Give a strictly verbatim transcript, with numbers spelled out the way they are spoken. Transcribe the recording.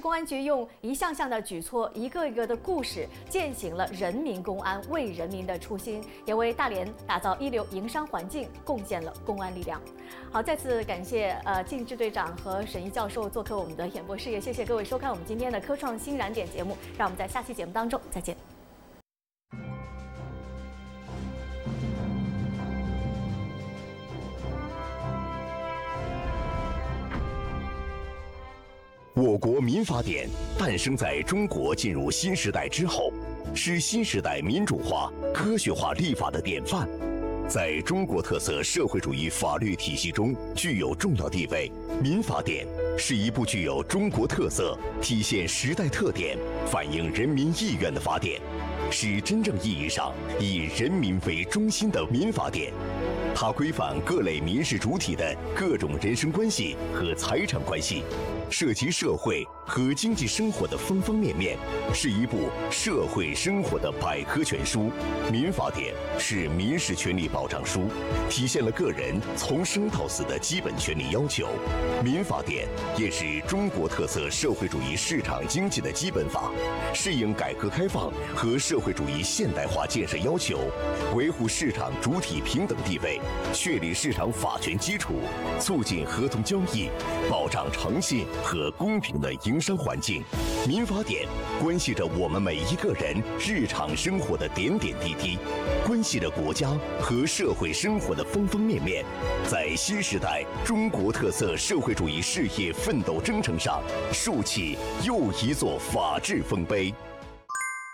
公安局用一项项的举措，一个一个的故事，践行了人民公安为人民的初心，也为大连打造一流营商环境贡献了公安力量。好，再次感谢呃靳支队长和沈毅教授做客我们的演播室，也谢谢各位收看我们今天的科创新燃点节目，让我们在下期节目当中再见。 我国民法典诞生在中国进入新时代之后，是新时代民主化、科学化立法的典范，在中国特色社会主义法律体系中具有重要地位。民法典是一部具有中国特色、体现时代特点、反映人民意愿的法典，是真正意义上以人民为中心的民法典。它规范各类民事主体的各种人身关系和财产关系，涉及社会和经济生活的方方面面，是一部社会生活的百科全书。民法典是民事权利保障书，体现了个人从生到死的基本权利要求。民法典也是中国特色社会主义市场经济的基本法，适应改革开放和社会主义现代化建设要求，维护市场主体平等地位，确立市场法权基础，促进合同交易，保障诚信和公平的营商环境。民法典关系着我们每一个人日常生活的点点滴滴，关系着国家和社会生活的方方面面，在新时代中国特色社会主义事业奋斗征程上，竖起又一座法治丰碑。